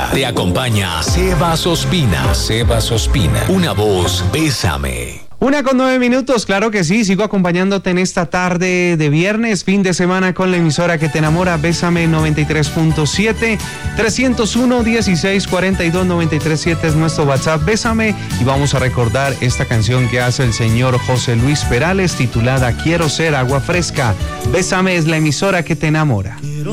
Te acompaña Sebas Ospina. Sebas Ospina. Una voz, Bésame. 1:09, claro que sí, sigo acompañándote en esta tarde de viernes, fin de semana con la emisora que te enamora, Bésame 93.7, 301-1642-937 es nuestro WhatsApp, Bésame, y vamos a recordar esta canción que hace el señor José Luis Perales, titulada Quiero ser agua fresca. Bésame es la emisora que te enamora.